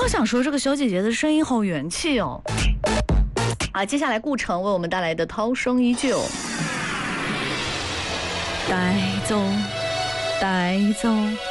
想说，这个小姐姐的声音好元气哦。接下来顾城为我们带来的《涛声依旧》，带走，带走。